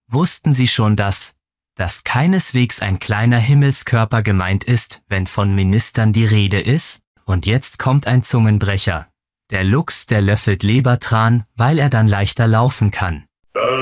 Wussten Sie schon, dass keineswegs ein kleiner Himmelskörper gemeint ist, wenn von Ministern die Rede ist? Und jetzt kommt ein Zungenbrecher. Der Luchs, der löffelt Lebertran, weil er dann leichter laufen kann.